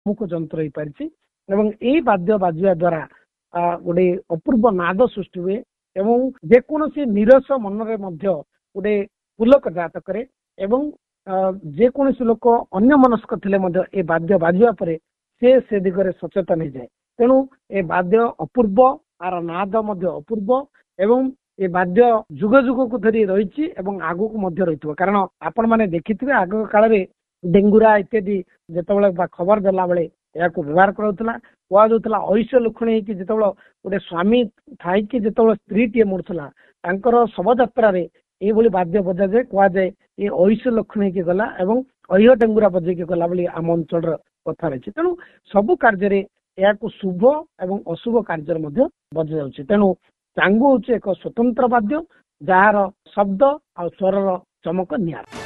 प्रमुख जंत्र हो पारिछि एवं एई वाद्य बाजिया द्वारा गोटे अपूर्व नाद सृष्टि हुए एवं जेकोसी नीरस मन रे मध्य गोटे पुलक जात करे एवं जेकोसी लोक अन्य मनस्क थिले मध्य ए वाद्य बाजिया परे से दिगरे सचेतन हो जाए। तेणु ए वाद्य अपूर्व आर नाद मध्य अपूर्व एवं ए वाद्य जुग जुग को धरी रही आगु को मध्य रही कारण आपण माने देखिथिबे आग काल रे डेंगुरा इत्यादि जेतबेले खबर देला बेले या व्यवहार करा कहला ऐश्य लक्षणी कि जितेबाला गोटे स्वामी थाई जितेबाला स्त्री टीए मरुला शव यात्रा ये वाद्य बजा जाए कहुए ये ऐश्य लक्षणी की गला एवं अह्य डेंगुरा बजेकी गला आम अंचल कथा रही। तेणु सबु कार्य शुभ एवं अशुभ कार्य बजा जाऊँगी। तेणु चांगु हूँ एक स्वतंत्र वाद्य जार शब्द आ स्वर चमक निया।